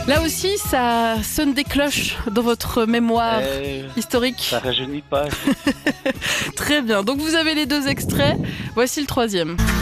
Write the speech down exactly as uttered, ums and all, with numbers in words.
Là aussi, ça sonne des cloches dans votre mémoire Euh, historique. ça rajeunit pas. Très bien. Donc vous avez les deux extraits. Voici le troisième.